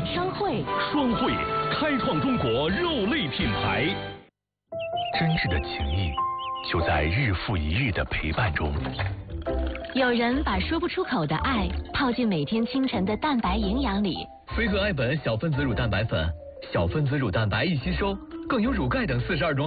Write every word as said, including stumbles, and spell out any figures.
双汇， 双汇开创中国肉类品牌。真挚的情谊，就在日复一日的陪伴中。 有人把说不出口的爱泡进每天清晨的蛋白营养里。 飞鹤爱本小分子乳蛋白粉，小分子乳蛋白易吸收，更有乳钙等四十二种。